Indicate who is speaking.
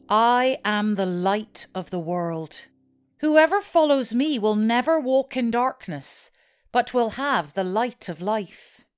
Speaker 1: I am the light of the world. Whoever follows me will never walk in darkness, but will have the light of life.